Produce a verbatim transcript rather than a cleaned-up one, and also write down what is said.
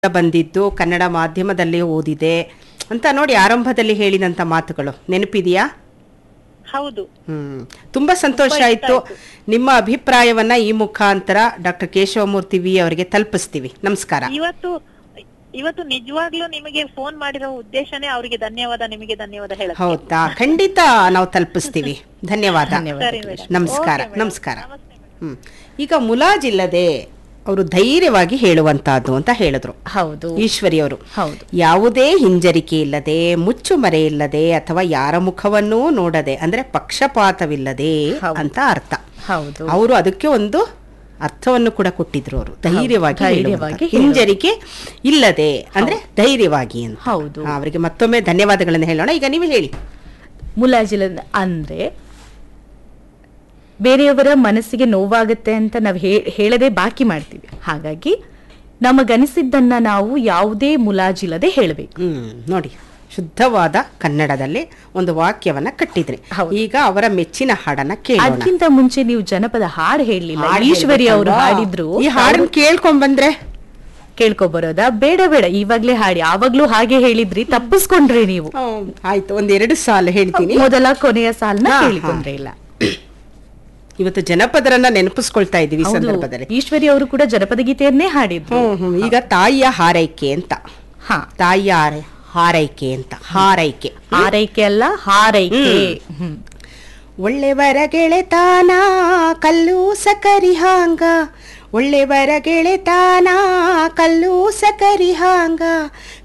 ಬಂದಿದ್ದು ಕನ್ನಡ ಮಾಧ್ಯಮದಲ್ಲಿ ಓದಿದೆ ಅಂತ ನೋಡಿ ಆರಂಭದಲ್ಲಿ ಹೇಳಿದಂತ ಮಾತುಗಳು ನೆನಪಿದೆಯಾ? ಹೌದು. ಹ್ಮ್ ತುಂಬಾ ಸಂತೋಷ ಆಯ್ತು. ನಿಮ್ಮ ಅಭಿಪ್ರಾಯವನ್ನ ಈ ಮುಖಾಂತರ ಡಾಕ್ಟರ್ ಕೇಶವಮೂರ್ತಿ ವಿ ಅವರಿಗೆ ತಲುಪಿಸ್ತೀವಿ. ನಮಸ್ಕಾರ. ಇವತ್ತು ಇವತ್ತು ನಿಜವಾಗ್ಲೂ ನಿಮಗೆ ಫೋನ್ ಮಾಡಿರೋ ಉದ್ದೇಶನೇ ಅವರಿಗೆ ಧನ್ಯವಾದ, ನಿಮಗೆ ಧನ್ಯವಾದ ಹೇಳ. ಹೌದಾ? ಖಂಡಿತ ನಾವು ತಲುಪಿಸ್ತೀವಿ. ಧನ್ಯವಾದ. ನಮಸ್ಕಾರ. ನಮಸ್ಕಾರ. ಹ್ಮ್ ಈಗ ಮುಲಾಜಿಲ್ಲದೆ ಅವರು ಧೈರ್ಯವಾಗಿ ಹೇಳುವಂತಹದ್ದು ಅಂತ ಹೇಳಿದ್ರು. ಹೌದು ಈಶ್ವರಿ ಅವರು. ಹೌದು. ಯಾವುದೇ ಹಿಂಜರಿಕೆ ಇಲ್ಲದೆ, ಮುಚ್ಚುಮರೆ ಇಲ್ಲದೆ ಅಥವಾ ಯಾರ ಮುಖವನ್ನೂ ನೋಡದೆ, ಅಂದ್ರೆ ಪಕ್ಷಪಾತವಿಲ್ಲದೆ ಅಂತ ಅರ್ಥ. ಹೌದು. ಅವರು ಅದಕ್ಕೆ ಒಂದು ಅರ್ಥವನ್ನು ಕೂಡ ಕೊಟ್ಟಿದ್ರು. ಅವರು ಧೈರ್ಯವಾಗಿ ಧೈರ್ಯವಾಗಿ ಹಿಂಜರಿಕೆ ಇಲ್ಲದೆ ಅಂದ್ರೆ ಧೈರ್ಯವಾಗಿ ಅಂತ. ಹೌದು. ಅವರಿಗೆ ಮತ್ತೊಮ್ಮೆ ಧನ್ಯವಾದಗಳನ್ನು ಹೇಳೋಣ. ಈಗ ನೀವು ಹೇಳಿ. ಮುಲಾಜಿಲ ಅಂದ್ರೆ ಬೇರೆಯವರ ಮನಸ್ಸಿಗೆ ನೋವಾಗುತ್ತೆ ಅಂತ ನಾವು ಹೇಳದೆ ಬಾಕಿ ಮಾಡ್ತೀವಿ. ಹಾಗಾಗಿ ನಮಗನಿಸಿದ್ದನ್ನ ನಾವು ಯಾವುದೇ ಮುಲಾಜಿಲ್ಲದೆ ಹೇಳಬೇಕು. ಹ್ಮ್ ನೋಡಿ, ಶುದ್ಧವಾದ ಕನ್ನಡದಲ್ಲಿ ಒಂದು ವಾಕ್ಯವನ್ನ ಕಟ್ಟಿದ್ರಿ. ಈಗ ಅವರ ಮೆಚ್ಚಿನ ಹಾಡನ್ನ ಕೇಳೋಣ. ಅದಕ್ಕಿಂತ ಮುಂಚೆ ನೀವು ಜನಪದ ಹಾಡು ಹೇಳಲಿಲ್ಲ. ಈಶ್ವರಿ ಅವರು ಹಾಡಿದ್ರು. ಈ ಹಾಡನ್ನ ಕೇಳ್ಕೊಂಡ್ ಬಂದ್ರೆ ಕೇಳ್ಕೊಬರೋದಾ? ಬೇಡ ಬೇಡ, ಇವಾಗ್ಲೇ ಹಾಡಿ. ಆವಾಗ್ಲೂ ಹಾಗೆ ಹೇಳಿದ್ರಿ, ತಪ್ಪಿಸ್ಕೊಂಡ್ರಿ ನೀವು. ಆಯ್ತು, ಒಂದೆರಡು ಸಾಲ ಹೇಳ್ತೀನಿ. ಮೊದಲ ಕೊನೆಯ ಸಾಲನ್ನ ಕೇಳಿಕೊಂಡ್ರೆ ಇಲ್ಲ. ಇವತ್ತು ಜನಪದರನ್ನ ನೆನಪಿಸ್ಕೊಳ್ತಾ ಇದೀವಿ ಈ ಸಂದರ್ಭದಲ್ಲಿ. ಈಶ್ವರಿ ಅವರು ಕೂಡ ಜನಪದ ಗೀತೆಯನ್ನೇ ಹಾಡಿದ್ರು. ಈಗ ತಾಯಿಯ ಹಾರೈಕೆ ಅಂತ. ಹಾ, ತಾಯಿಯ ಹಾರೈಕೆ ಅಂತ. ಹಾರೈಕೆ ಹಾರೈಕೆ ಅಲ್ಲ, ಹಾರೈಕೆ. ಒಳ್ಳೆವರ ಗೆಳೆತಾನ ಕಲ್ಲು ಸಕರಿ ಹಾಂಗ, ಒಳ್ಳೆವರ ಗೆಳೆತಾನ ಕಲ್ಲು ಸಕರಿ ಹಾಂಗ,